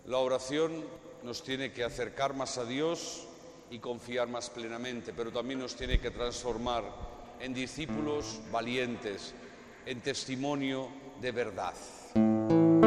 La oración nos tiene que acercar más a Dios y confiar más plenamente, pero también nos tiene que transformar en discípulos valientes, en testimonio de verdad.